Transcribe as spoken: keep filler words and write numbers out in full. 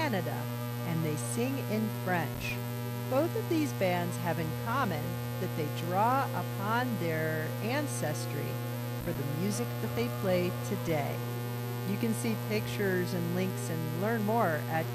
Canada, and they sing in French. Both of these bands have in common that they draw upon their ancestry for the music that they play today. You can see pictures and links and learn more at